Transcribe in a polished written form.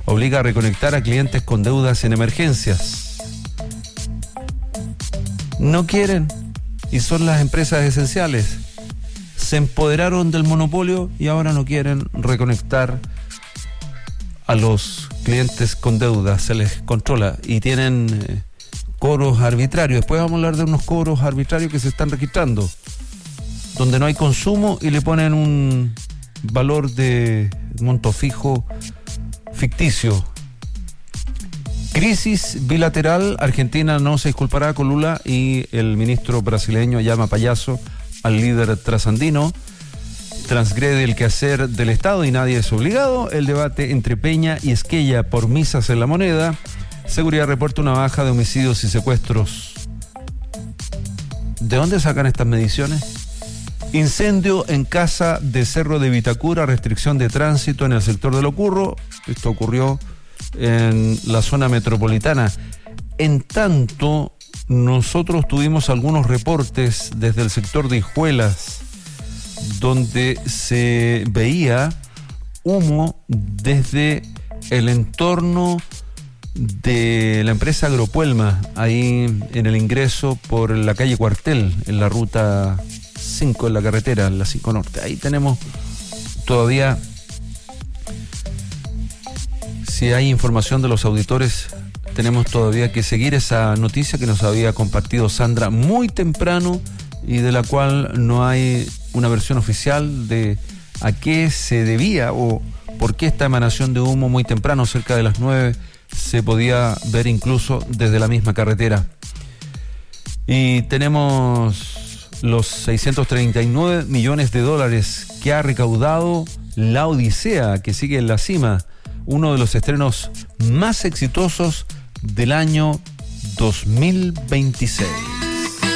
obliga a reconectar a clientes con deudas en emergencias. No quieren, y son las empresas esenciales. Se empoderaron del monopolio y ahora no quieren reconectar a los clientes con deudas, se les controla y tienen cobros arbitrarios. Después vamos a hablar de unos cobros arbitrarios que se están registrando, donde no hay consumo y le ponen un valor de monto fijo ficticio. Crisis bilateral, Argentina no se disculpará con Lula y el ministro brasileño llama payaso al líder trasandino. Transgrede el quehacer del Estado y nadie es obligado. El debate entre Peña y Esquella por misas en La Moneda. Seguridad reporta una baja de homicidios y secuestros. ¿De dónde sacan estas mediciones? Incendio en casa de Cerro de Vitacura, restricción de tránsito en el sector de Lo Curro. Esto ocurrió en la zona metropolitana. En tanto, nosotros tuvimos algunos reportes desde el sector de Hijuelas, donde se veía humo desde el entorno de la empresa Agropuelma, ahí en el ingreso por la calle Cuartel, en la ruta 5, en la carretera, en la 5 Norte. Ahí tenemos todavía, si hay información de los auditores, tenemos todavía que seguir esa noticia que nos había compartido Sandra muy temprano y de la cual no hay una versión oficial de a qué se debía o por qué esta emanación de humo muy temprano, cerca de las 9, se podía ver incluso desde la misma carretera. Y tenemos los 639 millones de dólares que ha recaudado La Odisea, que sigue en la cima, uno de los estrenos más exitosos del año 2026.